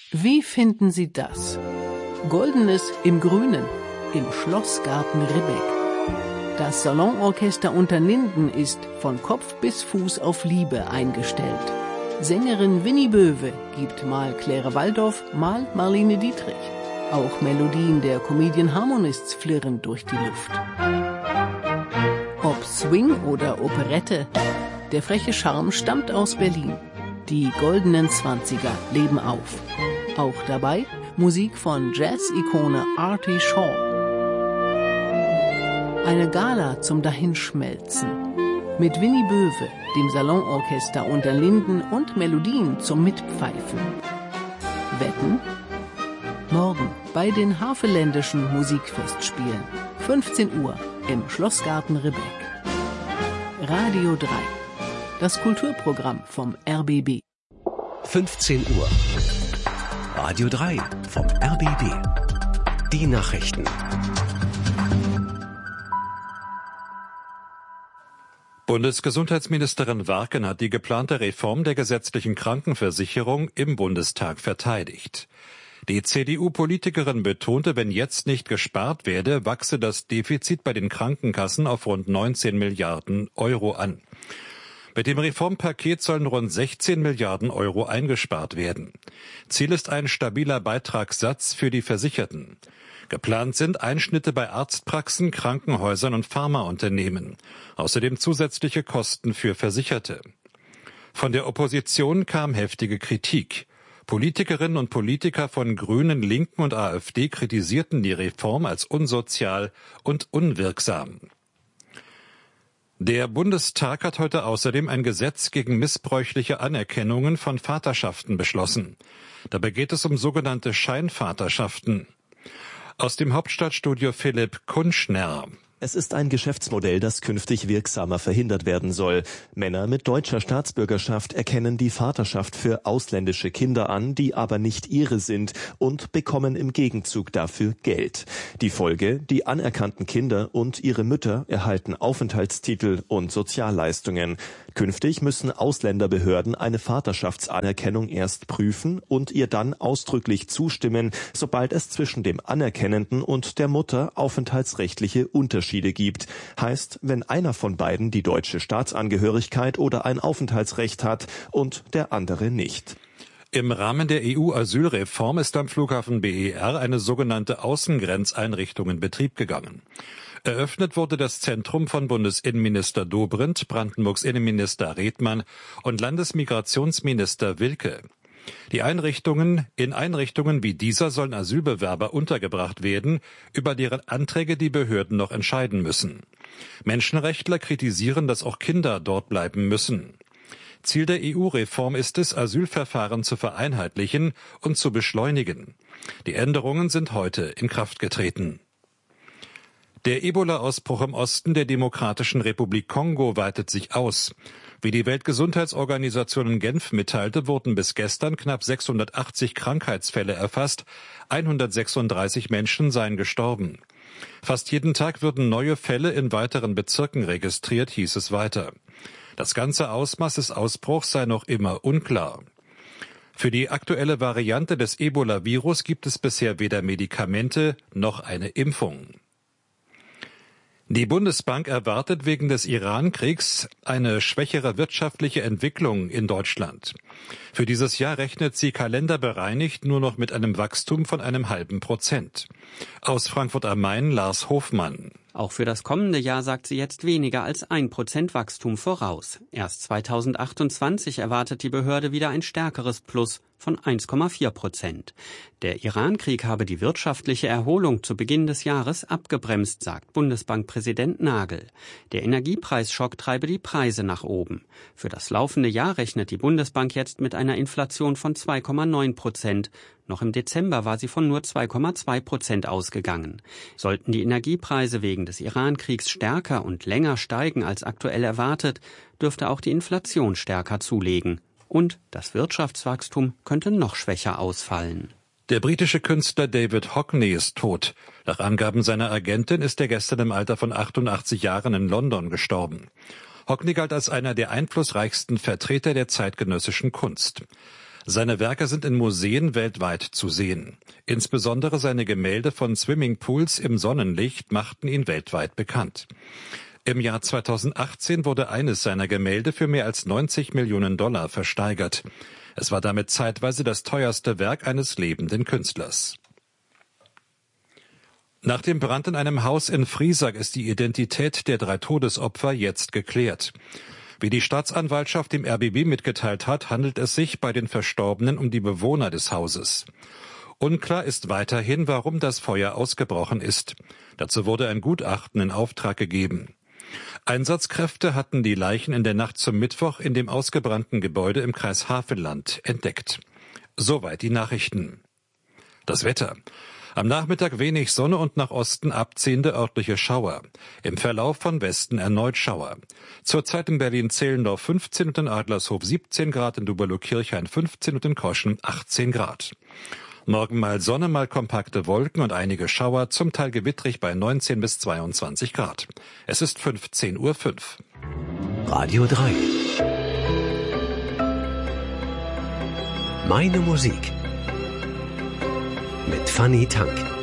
Wie finden Sie das? Goldenes im Grünen, im Schlossgarten Ribbeck. Das Salonorchester Unterlinden ist von Kopf bis Fuß auf Liebe eingestellt. Sängerin Winnie Böwe gibt mal Claire Waldorf, mal Marlene Dietrich. Auch Melodien der Comedian Harmonists flirren durch die Luft. Ob Swing oder Operette, der freche Charme stammt aus Berlin. Die goldenen 20er leben auf. Auch dabei Musik von Jazz-Ikone Artie Shaw. Eine Gala zum Dahinschmelzen. Mit Winnie Böwe, dem Salonorchester Unterlinden und Melodien zum Mitpfeifen. Wetten? Morgen bei den Havelländischen Musikfestspielen. 15 Uhr im Schlossgarten Ribbeck. Radio 3. Das Kulturprogramm vom RBB. 15 Uhr. Radio 3 vom RBB. Die Nachrichten. Bundesgesundheitsministerin Warken hat die geplante Reform der gesetzlichen Krankenversicherung im Bundestag verteidigt. Die CDU-Politikerin betonte, wenn jetzt nicht gespart werde, wachse das Defizit bei den Krankenkassen auf rund 19 Milliarden Euro an. Mit dem Reformpaket sollen rund 16 Milliarden Euro eingespart werden. Ziel ist ein stabiler Beitragssatz für die Versicherten. Geplant sind Einschnitte bei Arztpraxen, Krankenhäusern und Pharmaunternehmen. Außerdem zusätzliche Kosten für Versicherte. Von der Opposition kam heftige Kritik. Politikerinnen und Politiker von Grünen, Linken und AfD kritisierten die Reform als unsozial und unwirksam. Der Bundestag hat heute außerdem ein Gesetz gegen missbräuchliche Anerkennungen von Vaterschaften beschlossen. Dabei geht es um sogenannte Scheinvaterschaften. Aus dem Hauptstadtstudio Philipp Kunschner. Es ist ein Geschäftsmodell, das künftig wirksamer verhindert werden soll. Männer mit deutscher Staatsbürgerschaft erkennen die Vaterschaft für ausländische Kinder an, die aber nicht ihre sind, und bekommen im Gegenzug dafür Geld. Die Folge: die anerkannten Kinder und ihre Mütter erhalten Aufenthaltstitel und Sozialleistungen. Künftig müssen Ausländerbehörden eine Vaterschaftsanerkennung erst prüfen und ihr dann ausdrücklich zustimmen, sobald es zwischen dem Anerkennenden und der Mutter aufenthaltsrechtliche Unterschiede gibt. Heißt, wenn einer von beiden die deutsche Staatsangehörigkeit oder ein Aufenthaltsrecht hat und der andere nicht. Im Rahmen der EU-Asylreform ist am Flughafen BER eine sogenannte Außengrenzeinrichtung in Betrieb gegangen. Eröffnet wurde das Zentrum von Bundesinnenminister Dobrindt, Brandenburgs Innenminister Redmann und Landesmigrationsminister Wilke. In Einrichtungen wie dieser sollen Asylbewerber untergebracht werden, über deren Anträge die Behörden noch entscheiden müssen. Menschenrechtler kritisieren, dass auch Kinder dort bleiben müssen. Ziel der EU-Reform ist es, Asylverfahren zu vereinheitlichen und zu beschleunigen. Die Änderungen sind heute in Kraft getreten. Der Ebola-Ausbruch im Osten der Demokratischen Republik Kongo weitet sich aus. Wie die Weltgesundheitsorganisation in Genf mitteilte, wurden bis gestern knapp 680 Krankheitsfälle erfasst, 136 Menschen seien gestorben. Fast jeden Tag würden neue Fälle in weiteren Bezirken registriert, hieß es weiter. Das ganze Ausmaß des Ausbruchs sei noch immer unklar. Für die aktuelle Variante des Ebola-Virus gibt es bisher weder Medikamente noch eine Impfung. Die Bundesbank erwartet wegen des Iran-Kriegs eine schwächere wirtschaftliche Entwicklung in Deutschland. Für dieses Jahr rechnet sie kalenderbereinigt nur noch mit einem Wachstum von 0,5%. Aus Frankfurt am Main Lars Hofmann. Auch für das kommende Jahr sagt sie jetzt weniger als 1% Wachstum voraus. Erst 2028 erwartet die Behörde wieder ein stärkeres Plus von 1,4%. Der Iran-Krieg habe die wirtschaftliche Erholung zu Beginn des Jahres abgebremst, sagt Bundesbankpräsident Nagel. Der Energiepreisschock treibe die Preise nach oben. Für das laufende Jahr rechnet die Bundesbank jetzt mit einer Inflation von 2,9%. Noch im Dezember war sie von nur 2,2% ausgegangen. Sollten die Energiepreise wegen des Iran-Kriegs stärker und länger steigen als aktuell erwartet, dürfte auch die Inflation stärker zulegen. Und das Wirtschaftswachstum könnte noch schwächer ausfallen. Der britische Künstler David Hockney ist tot. Nach Angaben seiner Agentin ist er gestern im Alter von 88 Jahren in London gestorben. Hockney galt als einer der einflussreichsten Vertreter der zeitgenössischen Kunst. Seine Werke sind in Museen weltweit zu sehen. Insbesondere seine Gemälde von Swimmingpools im Sonnenlicht machten ihn weltweit bekannt. Im Jahr 2018 wurde eines seiner Gemälde für mehr als 90 Millionen $ versteigert. Es war damit zeitweise das teuerste Werk eines lebenden Künstlers. Nach dem Brand in einem Haus in Friesack ist die Identität der 3 Todesopfer jetzt geklärt. Wie die Staatsanwaltschaft dem RBB mitgeteilt hat, handelt es sich bei den Verstorbenen um die Bewohner des Hauses. Unklar ist weiterhin, warum das Feuer ausgebrochen ist. Dazu wurde ein Gutachten in Auftrag gegeben. Einsatzkräfte hatten die Leichen in der Nacht zum Mittwoch in dem ausgebrannten Gebäude im Kreis Havelland entdeckt. Soweit die Nachrichten. Das Wetter. Am Nachmittag wenig Sonne und nach Osten abziehende örtliche Schauer. Im Verlauf von Westen erneut Schauer. Zurzeit in Berlin-Zehlendorf 15 und in Adlershof 17 Grad, in Duberlo-Kirchhain 15 und in Koschen 18 Grad. Morgen mal Sonne, mal kompakte Wolken und einige Schauer, zum Teil gewittrig bei 19 bis 22 Grad. Es ist 15:05 Uhr. Radio 3. Meine Musik. Mit Fanny Tank.